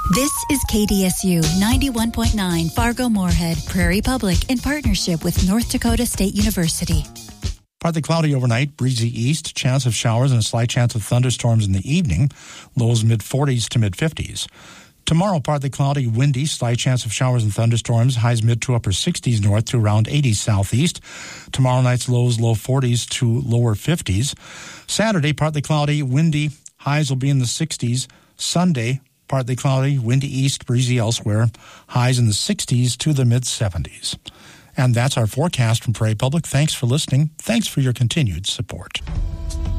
This is KDSU 91.9 Fargo-Moorhead, Prairie Public, in partnership with North Dakota State University. Partly cloudy overnight, breezy east, chance of showers and a slight chance of thunderstorms in the evening, lows mid-40s to mid-50s. Tomorrow, partly cloudy, windy, slight chance of showers and thunderstorms, highs mid to upper 60s north to around 80s southeast. Tomorrow night's lows, low 40s to lower 50s. Saturday, partly cloudy, windy, highs will be in the 60s. Sunday, partly cloudy, windy east, breezy elsewhere, highs in the 60s to the mid-70s. And that's our forecast from Prairie Public. Thanks for listening. Thanks for your continued support.